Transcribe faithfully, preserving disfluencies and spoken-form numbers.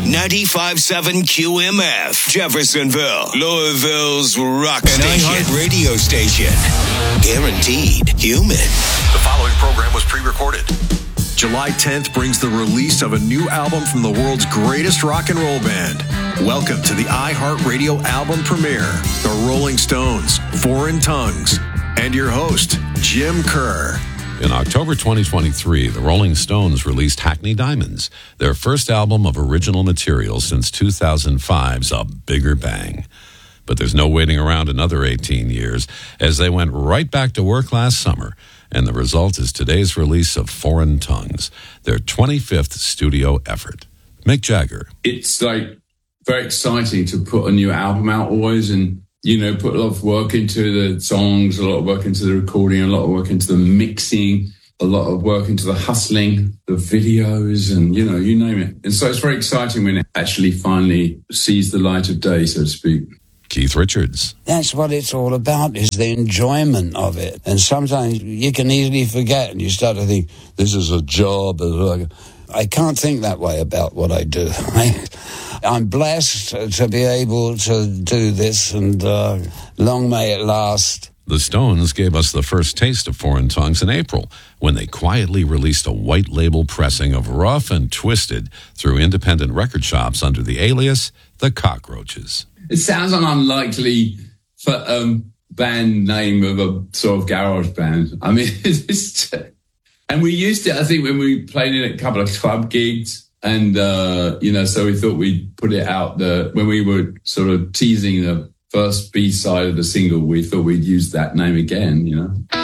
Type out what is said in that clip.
ninety-five point seven Q M F, Jeffersonville, Louisville's rock station. An iHeart radio station. Guaranteed human. The following program was pre-recorded. July tenth brings the release of a new album from the world's greatest rock and roll band. Welcome to the iHeartRadio album premiere, The Rolling Stones, Foreign Tongues, and your host, Jim Kerr. In October twenty twenty-three, the Rolling Stones released Hackney Diamonds, their first album of original material since two thousand five's A Bigger Bang. But there's no waiting around another eighteen years, as they went right back to work last summer. And the result is today's release of Foreign Tongues, their twenty-fifth studio effort. Mick Jagger. It's like very exciting to put a new album out always and, you know, put a lot of work into the songs, a lot of work into the recording, a lot of work into the mixing, a lot of work into the hustling, the videos and, you know, you name it. And so it's very exciting when it actually finally sees the light of day, so to speak. Keith Richards. That's what it's all about, is the enjoyment of it. And sometimes you can easily forget and you start to think, this is a job. I can't think that way about what I do. I'm blessed to be able to do this, and uh, long may it last. The Stones gave us the first taste of Foreign Tongues in April, when they quietly released a white label pressing of Rough and Twisted through independent record shops under the alias The Cockroaches. It sounds an unlikely for a um, band name of a sort of garage band. I mean, it's, and we used it, I think, when we played in a couple of club gigs. And, uh, you know, so we thought we'd put it out there. When we were sort of teasing the first B-side of the single, we thought we'd use that name again, you know.